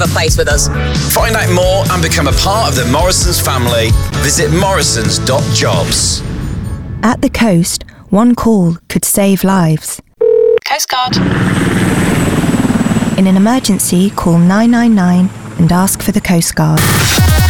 a place with us. Find out more and become a part of the Morrisons family. Visit morrisons.jobs. At the coast, one call could save lives. Coast Guard. In an emergency, call 999 and ask for the Coast Guard.